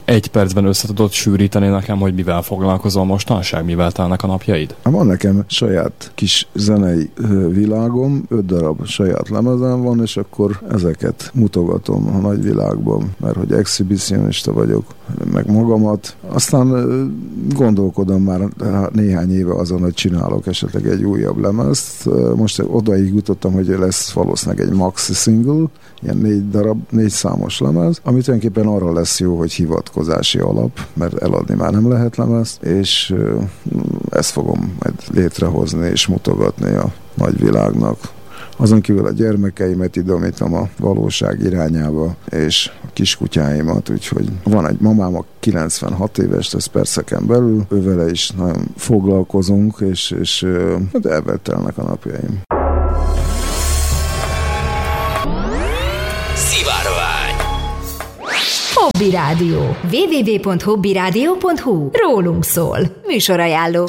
egy percben össze tudod sűríteni nekem, hogy mivel foglalkozol mostanság, mivel telnek a napjaid? Van nekem saját kis zenei világom, 5 darab saját lemezem van, és akkor ezeket mutogatom a nagyvilágban, mert hogy exhibicionista vagyok, meg magamat. Aztán gondolkodom már néhány éve azon, hogy csinálok esetleg egy újabb lemezt. Most odaig jutottam, hogy lesz valószínűleg egy maxi single, ilyen 4 számos lemez, ami tulajdonképpen arra lesz jó, hogy hivatkozási alap, mert eladni már nem lehet lemezt, és ezt fogom majd létrehozni és mutogatni a nagyvilágnak. Azon kívül a gyermekeimet idomítom a valóság irányába, és a kiskutyáimat, úgyhogy van egy mamám, a 96 éves, ez perceken belül, ővele is nagyon foglalkozunk, és elvettelnek a napjaim. Szivárvány. Hobby Rádió. www.hobbyradio.hu. Rólunk szól. Műsorajánló.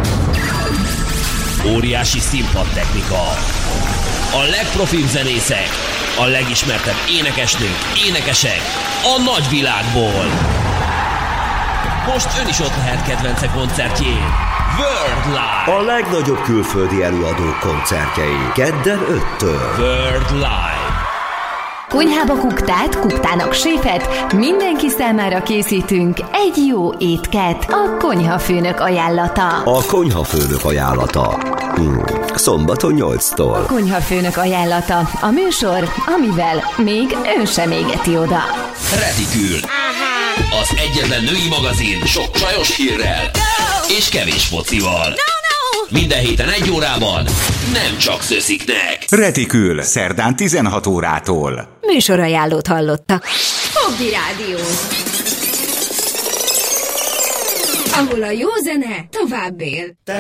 Óriási színpadtechnika. A legprofibb zenészek, a legismertebb énekesnők, énekesek a nagyvilágból. Most ön is ott lehet kedvence koncertjén. World Live. A legnagyobb külföldi előadók koncertjei. Kedden 5-től. World Live. Konyhába kuktát, kuktának séfet, mindenki számára készítünk egy jó étket. A konyhafőnök ajánlata. A konyhafőnök ajánlata. Szombaton 8-tól. Konyhafőnök ajánlata. A műsor, amivel még ön sem égeti oda. Retikül. Az egyetlen női magazin sok csajos hírrel és kevés focival. Minden héten 1 órában nem csak szösziknek. Retikül, szerdán 16 órától. Műsorajánlót hallottak. Hobby Rádió. Ahol a jó zene tovább él.